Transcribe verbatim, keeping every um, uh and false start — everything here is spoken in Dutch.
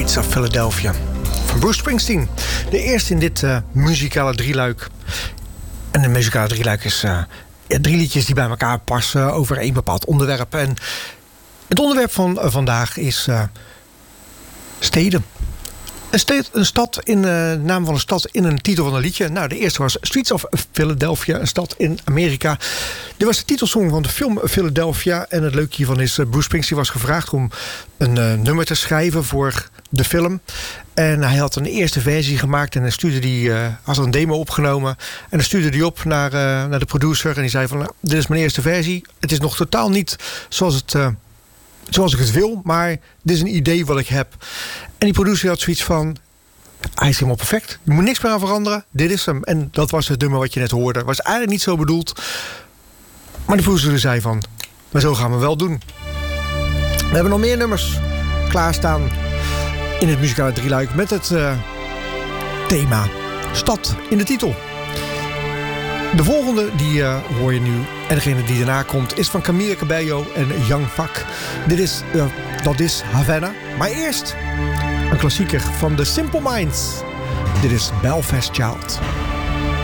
Streets of Philadelphia van Bruce Springsteen. De eerste in dit uh, muzikale drieluik. En een muzikale drieluik is uh, ja, drie liedjes die bij elkaar passen over een bepaald onderwerp. En het onderwerp van uh, vandaag is uh, steden. Een, stad, een stad in de uh, naam van een stad in een titel van een liedje. Nou, de eerste was Streets of Philadelphia, een stad in Amerika. Dit was de titelsong van de film Philadelphia. En het leuke hiervan is, uh, Bruce Springsteen was gevraagd om een uh, nummer te schrijven voor de film. En hij had een eerste versie gemaakt en dan stuurde die, uh, had een demo opgenomen. En dan stuurde die op naar, uh, naar de producer. En die zei van, nou, dit is mijn eerste versie. Het is nog totaal niet zoals het... Uh, Zoals ik het wil, maar dit is een idee wat ik heb. En die producer had zoiets van, hij is helemaal perfect. Je moet niks meer aan veranderen. Dit is hem. En dat was het nummer wat je net hoorde. Was eigenlijk niet zo bedoeld. Maar de producer zei van, maar zo gaan we wel doen. We hebben nog meer nummers klaarstaan in het muzikale drieluik met het uh, thema stad in de titel. De volgende die uh, hoor je nu. En degene die daarna komt is van Camila Cabello en Young Thug. Dit is, uh, dat is Havana. Maar eerst een klassieker van The Simple Minds. Dit is Belfast Child.